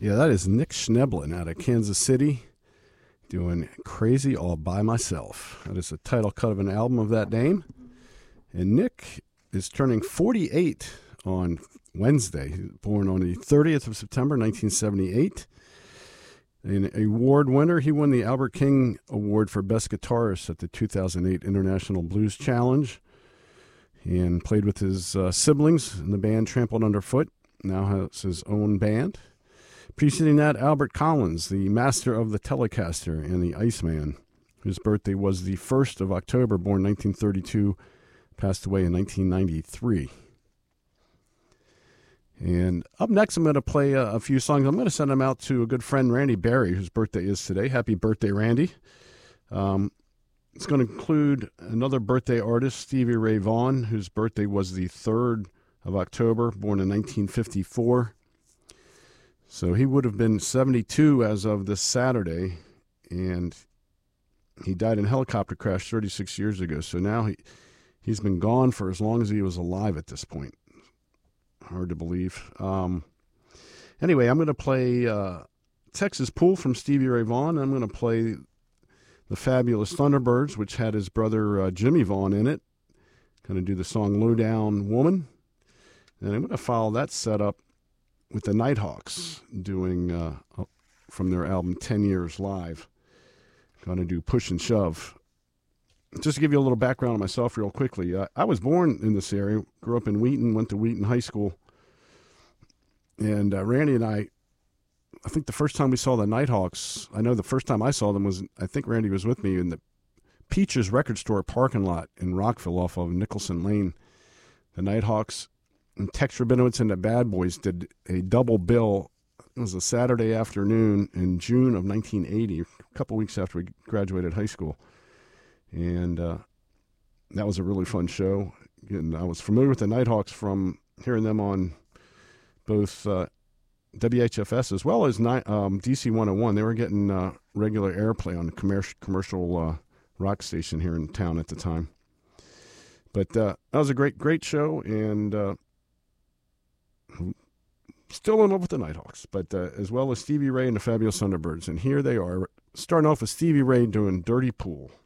Yeah, that is Nick Schneblin out of Kansas City doing Crazy All By Myself. That is the title cut of an album of that name. And Nick is turning 48 on Wednesday. He was born on the 30th of September, 1978. An award winner, he won the Albert King Award for Best Guitarist at the 2008 International Blues Challenge and played with his siblings in the band Trampled Underfoot. Now has his own band. Preceding that, Albert Collins, the master of the Telecaster and the Iceman, whose birthday was the 1st of October, born 1932, passed away in 1993. And up next, I'm going to play a few songs. I'm going to send them out to a good friend, Randy Barry, whose birthday is today. Happy birthday, Randy. It's going to include another birthday artist, Stevie Ray Vaughan, whose birthday was the 3rd of October, born in 1954. So he would have been 72 as of this Saturday, and he died in a helicopter crash 36 years ago. So now he's been gone for as long as he was alive at this point. Hard to believe. Anyway, I'm going to play Texas Pool from Stevie Ray Vaughan. I'm going to play the Fabulous Thunderbirds, which had his brother Jimmy Vaughan in it. Going to do the song Low Down Woman. And I'm going to follow that setup with the Nighthawks doing from their album 10 Years Live. Going to do Push and Shove. Just to give you a little background on myself real quickly, I was born in this area, grew up in Wheaton, went to Wheaton High School. And Randy and I think the first time we saw the Nighthawks, I know the first time I saw them was, I think Randy was with me in the Peaches Record Store parking lot in Rockville off of Nicholson Lane. The Nighthawks and Tex Rabinowitz and the Bad Boys did a double bill. It was a Saturday afternoon in June of 1980, a couple weeks after we graduated high school. And that was a really fun show. And I was familiar with the Nighthawks from hearing them on both WHFS as well as DC 101. They were getting regular airplay on the commercial rock station here in town at the time. But that was a great show, and still in love with the Nighthawks, but as well as Stevie Ray and the Fabulous Thunderbirds. And here they are, starting off with Stevie Ray doing Dirty Pool.